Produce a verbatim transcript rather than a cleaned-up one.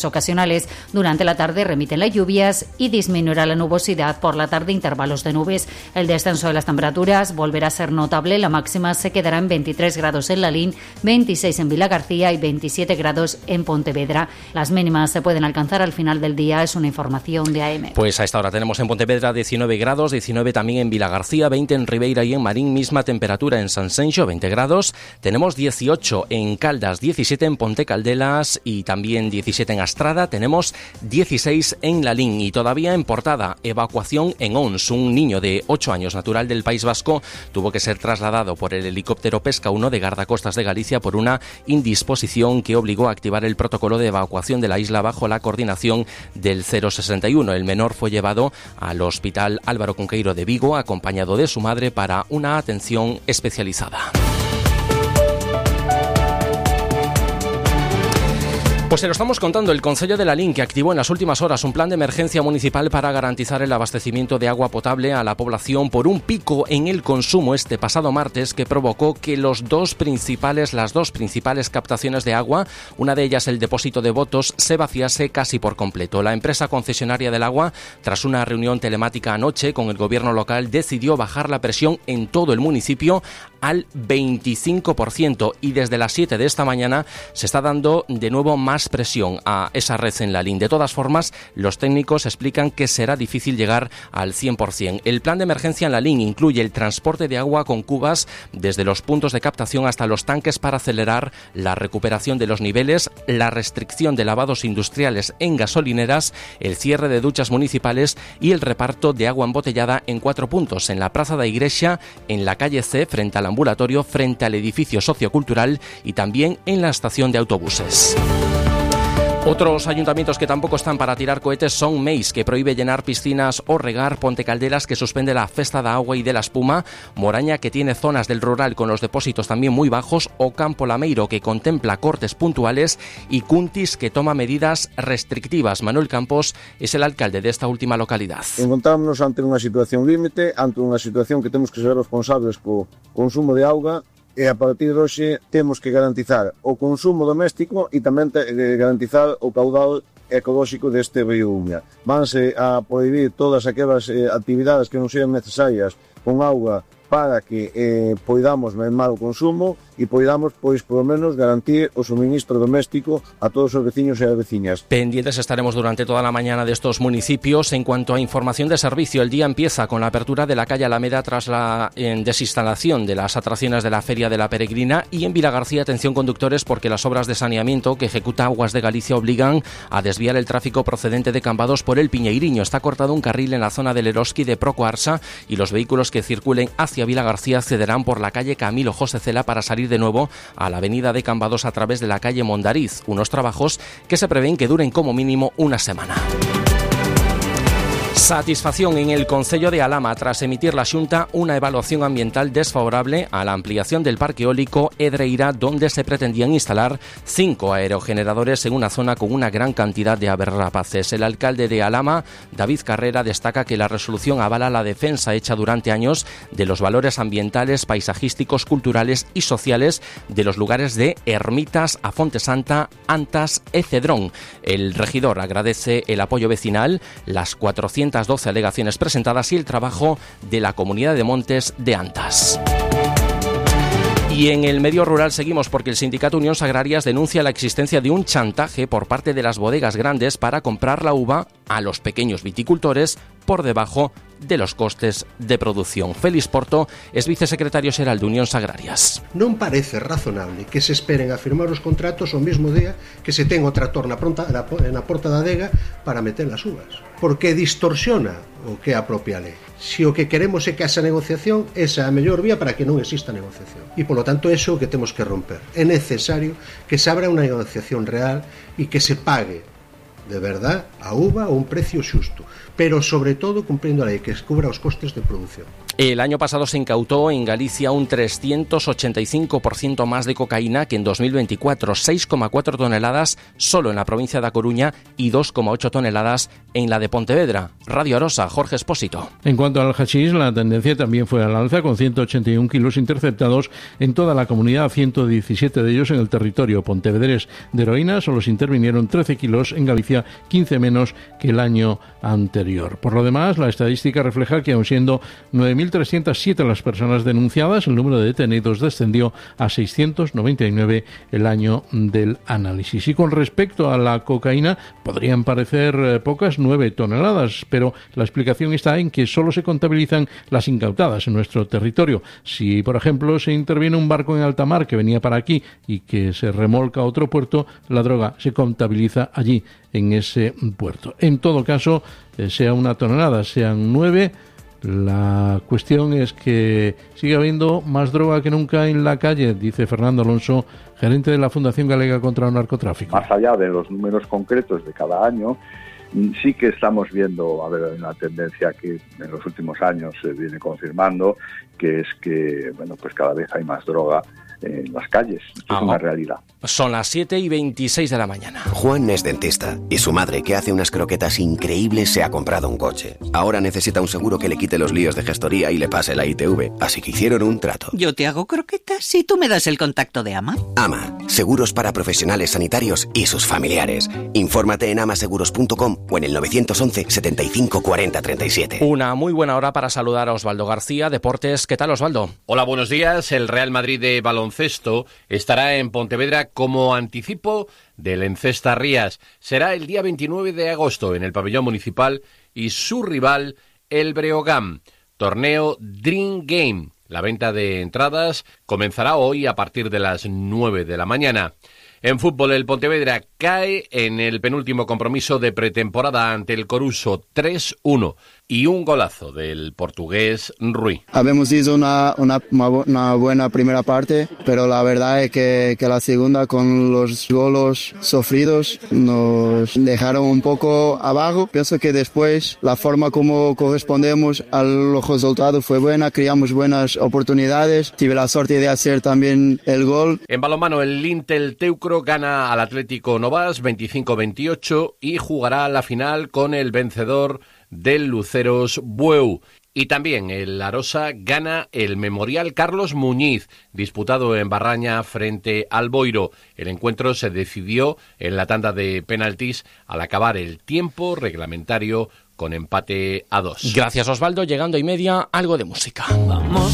ocasionales. Durante la tarde remiten las lluvias y disminuirá la nubosidad. Por la tarde, intervalos de nubes. El descenso de las temperaturas volverá a ser notable. La máxima se quedará en veintitrés grados en Lalín, veintiséis en Vilagarcía y veintisiete grados en Pontevedra. Las mínimas se pueden alcanzar al final del día. Es una información de A M. Pues a esta hora tenemos en Pontevedra diecinueve grados, diecinueve también en Vilagarcía, veinte en Ribeira y en Marín, misma temperatura en Sanxenxo, veinte grados. Tenemos dieciocho en Caldas, diecisiete en Ponte Caldelas y también diecisiete en Estrada, tenemos dieciséis en Lalín y todavía en Portada, evacuación en Ons. Un niño de ocho años natural del País Vasco tuvo que ser trasladado por el helicóptero Pesca uno de Guardacostas de Galicia por una indisposición que obligó a activar el protocolo de evacuación de la isla bajo la coordinación del cero sesenta y uno. El menor fue llevado al Hospital Álvaro Cunqueiro de Vigo acompañado de su madre para una atención especializada. Pues se lo estamos contando, el Concello de Lalín, que activó en las últimas horas un plan de emergencia municipal para garantizar el abastecimiento de agua potable a la población por un pico en el consumo este pasado martes que provocó que los dos principales, las dos principales captaciones de agua, una de ellas el depósito de Botos, se vaciase casi por completo. La empresa concesionaria del agua, tras una reunión telemática anoche con el gobierno local, decidió bajar la presión en todo el municipio al veinticinco por ciento y desde las siete de esta mañana se está dando de nuevo más presión a esa red en Lalín. De todas formas, los técnicos explican que será difícil llegar al cien por ciento. El plan de emergencia en Lalín incluye el transporte de agua con cubas desde los puntos de captación hasta los tanques para acelerar la recuperación de los niveles, la restricción de lavados industriales en gasolineras, el cierre de duchas municipales y el reparto de agua embotellada en cuatro puntos: en la Plaza da Igrexa, en la calle C frente al ambulatorio, frente al edificio sociocultural y también en la estación de autobuses. Otros ayuntamientos que tampoco están para tirar cohetes son Meis, que prohíbe llenar piscinas o regar, Ponte Caldelas, que suspende la Festa da Agua y de la Espuma, Moraña, que tiene zonas del rural con los depósitos también muy bajos, o Campo Lameiro, que contempla cortes puntuales, y Cuntis, que toma medidas restrictivas. Manuel Campos es el alcalde de esta última localidad. Encontramos ante unha situación límite, ante unha situación que temos que ser responsables co consumo de auga, e a partir de hoxe temos que garantizar o consumo doméstico e tamén te, eh, garantizar o caudal ecolóxico deste río Umia. Vanse a prohibir todas aquelas eh, actividades que non sean necesarias con auga para que eh, poidamos mermar o consumo e poidamos, pois, polo menos, garantir o suministro doméstico a todos os veciños e as veciñas. Pendientes estaremos durante toda la mañana de estos municipios. En cuanto a información de servicio, el día empieza con la apertura de la calle Alameda tras la en desinstalación de las atracciones de la Feria de la Peregrina, y en Vilagarcía, atención conductores, porque las obras de saneamiento que ejecuta Aguas de Galicia obligan a desviar el tráfico procedente de Cambados por el Piñeiriño. Está cortado un carril en la zona del Eroski de Procoarsa y los vehículos que circulen hacia Vilagarcía accederán por la calle Camilo José Cela para salir de nuevo a la avenida de Cambados a través de la calle Mondariz, unos trabajos que se prevén que duren como mínimo una semana. Satisfacción en el Concello de Alhama tras emitir la Xunta unha evaluación ambiental desfavorable a la ampliación del parque eólico Edreira, donde se pretendían instalar cinco aerogeneradores en una zona con una gran cantidad de aves rapaces. El alcalde de Alhama, David Carrera, destaca que la resolución avala la defensa hecha durante años de los valores ambientales, paisajísticos, culturales y sociales de los lugares de Ermitas, a Fonte Santa, Antas e Cedrón. El regidor agradece el apoyo vecinal, las cuatrocientas doce alegaciones presentadas y el trabajo de la Comunidad de Montes de Antas. Y en el medio rural seguimos porque el sindicato Unión Agrarias denuncia la existencia de un chantaje por parte de las bodegas grandes para comprar la uva a los pequeños viticultores por debajo de los costes de producción. Félix Porto es vicesecretario xeral de Unións Agrarias. Non parece razonable que se esperen a firmar os contratos o mesmo día que se ten o tractor na, pronta, na, na porta da adega para meter as uvas, porque distorsiona o que é a propia lei. Si o que queremos é que esa negociación, esa é a mellor vía para que non exista negociación. E, polo tanto, eso é o que temos que romper. É necesario que se abra unha negociación real e que se pague de verdad a uva a un precio xusto, pero sobre todo cumprindo a lei que cubra os costes de produción. El año pasado se incautó en Galicia un trescientos ochenta y cinco por ciento más de cocaína que en dos mil veinticuatro, seis coma cuatro toneladas solo en la provincia de A Coruña y dos coma ocho toneladas en la de Pontevedra. Radio Arosa, Jorge Espósito. En cuanto al hachís, la tendencia también fue al alza, con ciento ochenta y un kilos interceptados en toda la comunidad, ciento diecisiete de ellos en el territorio pontevedrés. De heroína solo se intervinieron trece kilos, en Galicia quince menos que el año anterior. Por lo demás, la estadística refleja que aun siendo nueve mil trescientas siete las personas denunciadas, el número de detenidos descendió a seiscientos noventa y nueve el año del análisis. Y con respecto a la cocaína, podrían parecer eh, pocas, nueve toneladas, pero la explicación está en que solo se contabilizan las incautadas en nuestro territorio. Si, por ejemplo, se interviene un barco en alta mar que venía para aquí y que se remolca a otro puerto, la droga se contabiliza allí, en ese puerto. En todo caso, eh, sea una tonelada, sean nueve, la cuestión es que sigue habiendo más droga que nunca en la calle, dice Fernando Alonso, gerente de la Fundación Galega contra el Narcotráfico. Más allá de los números concretos de cada año, sí que estamos viendo, a ver, una tendencia que en los últimos años se viene confirmando, que es que, bueno, pues cada vez hay más droga en las calles. Esto ah, es una realidad. Son las siete y veintiséis de la mañana. Juan es dentista y su madre, que hace unas croquetas increíbles, se ha comprado un coche. Ahora necesita un seguro que le quite los líos de gestoría y le pase la I T V, así que hicieron un trato. Yo te hago croquetas y tú me das el contacto de AMA. AMA, seguros para profesionales sanitarios y sus familiares. Infórmate en amaseguros punto com o en el nueve once, setenta y cinco, cuarenta, treinta y siete. Una muy buena hora para saludar a Osvaldo García, Deportes. ¿Qué tal, Osvaldo? Hola, buenos días. El Real Madrid de baloncesto estará en Pontevedra como anticipo del Encesta Rías. Será el día veintinueve de agosto en el pabellón municipal y su rival, el Breogán. Torneo Dream Game. La venta de entradas comenzará hoy a partir de las nueve de la mañana. En fútbol, el Pontevedra cae en el penúltimo compromiso de pretemporada ante el Coruso, tres uno, y un golazo del portugués Rui. Habíamos hecho una, una, una buena primera parte, pero la verdad es que, que la segunda, con los goles sufridos, nos dejaron un poco abajo. Pienso que después la forma como correspondemos a los resultados fue buena, creamos buenas oportunidades, tuve la suerte de hacer también el gol. En balonmano, el Intel Teucro gana al Atlético Novas veinticinco veintiocho y jugará la final con el vencedor del Luceros Bueu. Y también el Arosa gana el Memorial Carlos Muñiz, disputado en Barraña frente al Boiro. El encuentro se decidió en la tanda de penaltis al acabar el tiempo reglamentario con empate a dos. Gracias, Osvaldo. Llegando y media, algo de música. Vamos.